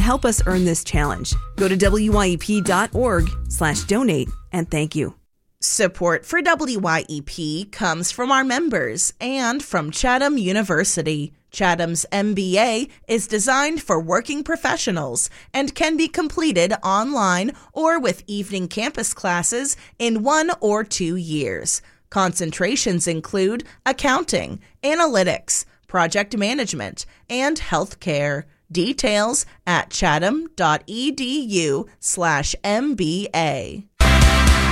help us earn this challenge. Go to wyep.org/donate and thank you. Support for WYEP comes from our members and from Chatham University. Chatham's MBA is designed for working professionals and can be completed online or with evening campus classes in 1 or 2 years. Concentrations include accounting, analytics, project management, and healthcare. Details at chatham.edu/MBA.